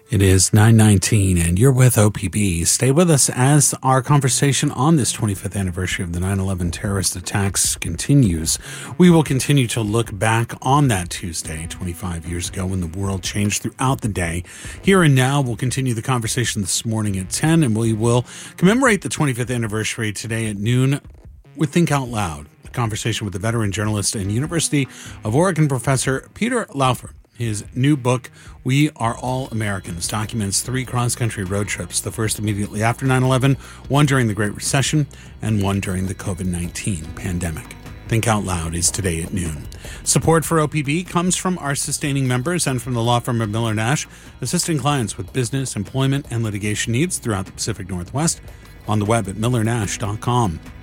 It is 9:19 and you're with OPB. Stay with us as our conversation on this 25th anniversary of the 9/11 terrorist attacks continues. We will continue to look back on that Tuesday, 25 years ago, when the world changed throughout the day. Here and now, we'll continue the conversation this morning at 10, and we will commemorate the 25th anniversary today at noon with Think Out Loud, a conversation with the veteran journalist and University of Oregon professor Peter Laufer. His new book, We Are All Americans, documents 3 cross-country road trips, the first immediately after 9/11, one during the Great Recession, and one during the COVID-19 pandemic. Think Out Loud is today at noon. Support for OPB comes from our sustaining members and from the law firm of Miller Nash, assisting clients with business, employment, and litigation needs throughout the Pacific Northwest, on the web at millernash.com.